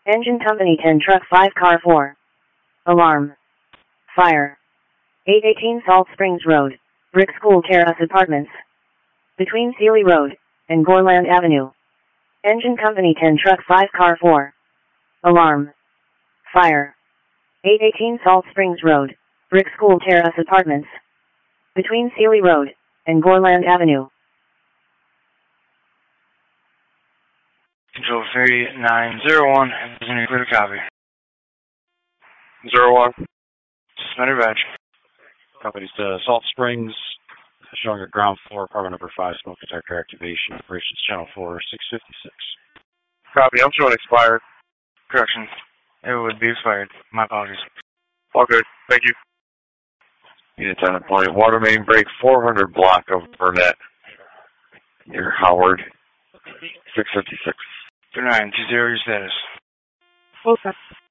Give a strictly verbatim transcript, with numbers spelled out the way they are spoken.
Engine Company ten Truck five Car four. Alarm. Fire. eight eighteen Salt Springs Road, Brick School Terrace Apartments. Between Sealy Road and Gorland Avenue. Engine Company ten Truck five Car four. Alarm. Fire. eight eighteen Salt Springs Road, Brick School Terrace Apartments. Between Sealy Road and Gorland Avenue. Control three nine zero one, is any clear copy? Zero one. Suspended badge. Company's to Salt Springs, showing a ground floor, apartment number five, smoke detector activation, operations channel four, six fifty-six. Copy, I'm showing expired. Correction. It would be expired. My apologies. All good, thank you. Unit ten point, water main break four hundred block of Burnett, near Howard, six fifty-six. two nine two zero, your status. Full set.